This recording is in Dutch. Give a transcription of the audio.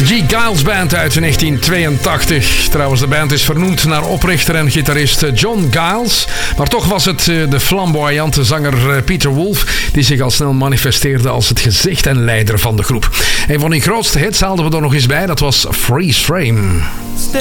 Giles Band uit 1982. Trouwens, de band is vernoemd naar oprichter en gitarist John Giles. Maar toch was het de flamboyante zanger Peter Wolf die zich al snel manifesteerde als het gezicht en leider van de groep. Een van die grootste hits haalden we er nog eens bij, dat was Freeze Frame.